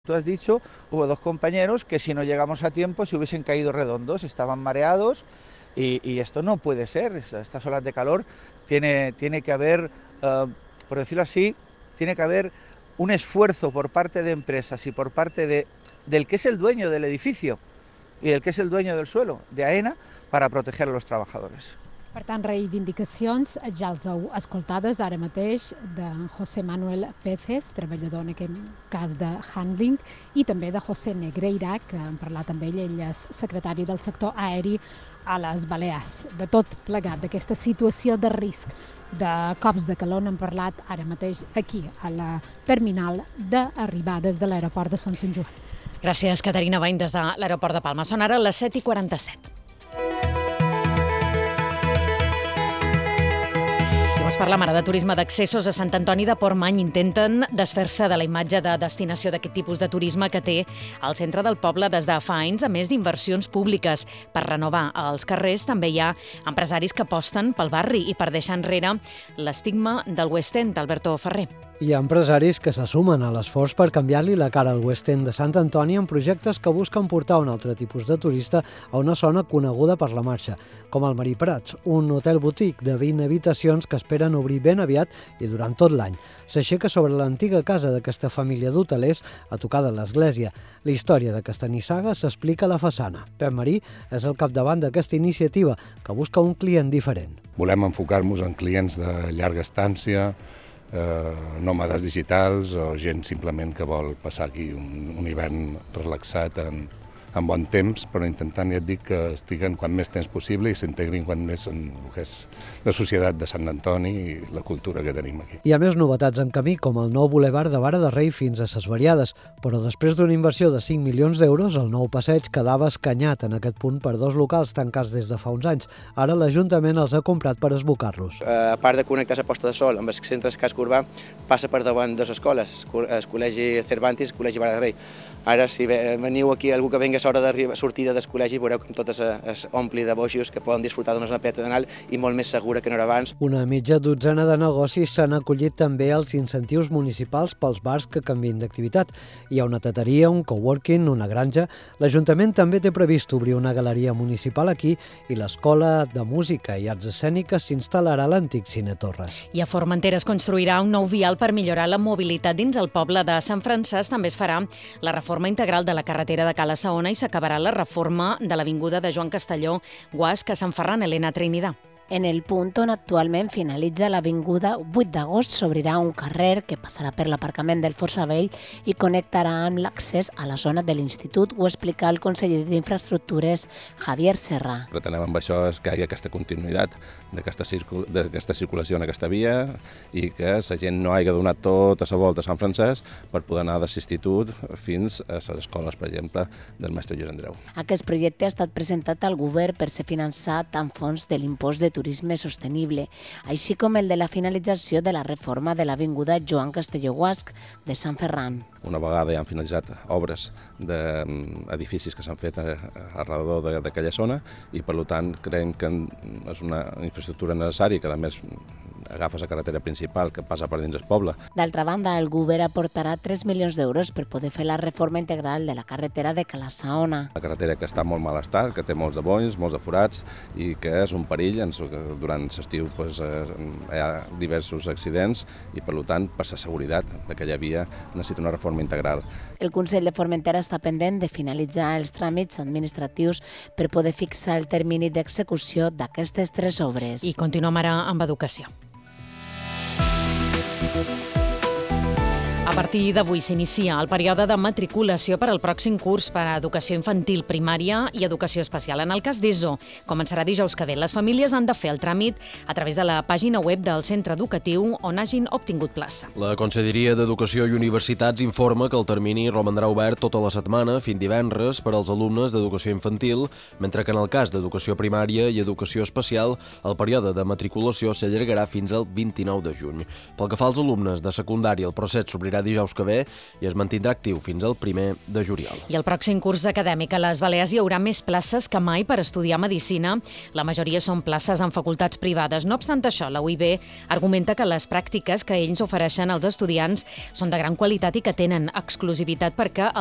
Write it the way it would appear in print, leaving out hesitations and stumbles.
Tú has dicho, hubo dos compañeros que si no llegamos a tiempo se hubiesen caído redondos, estaban mareados y esto no puede ser. Estas olas de calor tiene que haber, por decirlo así, tiene que haber un esfuerzo por parte de empresas y por parte del que es el dueño del edificio y del que es el dueño del suelo, de AENA, para proteger a los trabajadores. Per tant, reivindicacions ja els heu escoltades ara mateix de José Manuel Peces, treballador en aquest cas de Handling, i també de José Negreira, que hem parlat amb ell, ell és secretari del sector aeri a les Balears. De tot plegat, d'aquesta situació de risc de cops de calor n'hem parlat ara mateix aquí, a la terminal d'arribades de l'aeroport de Sant Joan. Gràcies, Caterina Bain, des de l'aeroport de Palma. Són ara les 7:47. Per la Mare de Turisme d'Accessos a Sant Antoni de Portmany intenten desfer-se de la imatge de destinació d'aquest tipus de turisme que té al centre del poble des de fa anys, a més d'inversions públiques. Per renovar els carrers també hi ha empresaris que aposten pel barri i per deixar enrere l'estigma del West End. Alberto Ferrer. Hi ha empresaris que se sumen a l'esforç per canviar-li la cara al West End de Sant Antoni en projectes que busquen portar un altre tipus de turista a una zona coneguda per la marxa, com el Marí Prats, un hotel boutique de 20 habitacions que esperen obrir ben aviat i durant tot l'any. S'aixeca sobre l'antiga casa d'aquesta família d'hotelers a tocar de l'església. La història d'aquesta nissaga s'explica a la façana. Pep Marí és el capdavant d'aquesta iniciativa, que busca un client diferent. Volem enfocar-nos en clients de llarga estància, nòmades digitals o gent simplement que vol passar aquí un hivern relaxat en bon temps, però intentant, ja et dic, que estiguen quan més temps possible i s'integrin quan més en el que és la societat de Sant Antoni i la cultura que tenim aquí. Hi ha més novetats en camí, com el nou bulevard de Vara de Rei fins a Ses Variades, però després d'una inversió de 5 milions d'euros, el nou passeig quedava escanyat en aquest punt per dos locals tancats des de fa uns anys. Ara l'Ajuntament els ha comprat per esbocar-los. A part de connectar la Posta de Sol amb el centre Casc Urbà, passa per davant dues escoles, el Col·legi Cervantes i el Col·legi Vara de Rei. Ara, si veniu aquí algú que venga a l'hora de sortida del col·legi, veureu com tot es ompli de boixos que poden disfrutar d'una zona peatonal i molt més segura que no era abans. Una mitja dotzena de negocis s'han acollit també als incentius municipals pels bars que canvien d'activitat. Hi ha una tateria, un coworking, una granja. L'Ajuntament també té previst obrir una galeria municipal aquí i l'Escola de Música i Arts Escèniques s'instal·larà a l'antic Cine Torres. I a Formentera es construirà un nou vial per millorar la mobilitat dins el poble de Sant Francesc. També es farà la reforma integral de la carretera de Cala Saona i s'acabarà la reforma de l'avinguda de Joan Castelló, Guasc, a Sant Ferran. Elena Trinidad. En el punt on actualment finalitza l'Avinguda 8 d'agost s'obrirà un carrer que passarà per l'aparcament del Força Vell i connectarà amb l'accés a la zona de l'Institut, ho explica el conseller d'Infraestructures, Javier Serra. Pretenem amb això que hi hagi aquesta continuïtat d'aquesta circulació en aquesta via i que la gent no hagi donat tota la volta a Sant Francesc per poder anar de l'institut fins a les escoles, per exemple, del mestre Lluís Andreu. Aquest projecte ha estat presentat al govern per ser finançat amb fons de l'impost de turisme sostenible, així com el de la finalització de la reforma de l'avinguda Joan Castelló Guasc de Sant Ferran. Una vegada ja han finalitzat obres d'edificis que s'han fet alrededor d'aquella zona i, per tant, creiem que és una infraestructura necessària que, a més, agafa la carretera principal que passa per dins del poble. D'altra banda, el govern aportarà 3 milions d'euros per poder fer la reforma integral de la carretera de Cala Saona. La carretera que està en molt mal estat, que té molts de bonys, molts de forats i que és un perill. Durant l'estiu hi ha diversos accidents i, per tant, per la seguretat d'aquella via necessita una reforma integral. El Consell de Formentera està pendent de finalitzar els tràmits administratius per poder fixar el termini d'execució d'aquestes 3 obres. I continuem ara amb educació. A partir d'avui s'inicia el període de matriculació per al pròxim curs per a educació infantil, primària i educació especial. En el cas d'ESO, començarà dijous que ve. Les famílies han de fer el tràmit a través de la pàgina web del centre educatiu on hagin obtingut plaça. La Conselleria d'Educació i Universitats informa que el termini romandrà obert tota la setmana, fins divendres, per als alumnes d'educació infantil, mentre que en el cas d'educació primària i educació especial, el període de matriculació s'allargarà fins al 29 de juny. Pel que fa als alumnes de secundària, el procés s'obrirà tancarà dijous que ve i es mantindrà actiu fins al 1 de juliol. I el pròxim curs acadèmic a les Balears hi haurà més places que mai per estudiar Medicina. La majoria són places en facultats privades. No obstant això, la UIB argumenta que les pràctiques que ells ofereixen als estudiants són de gran qualitat i que tenen exclusivitat perquè